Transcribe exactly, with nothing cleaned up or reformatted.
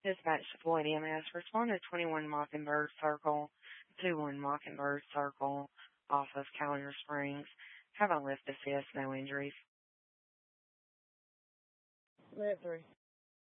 Dispatch to Floyd E M S. Respond to twenty-one Mockingbird Circle, two one Mockingbird Circle, off of Callier Springs. Have a lift assist, no injuries. Lift three.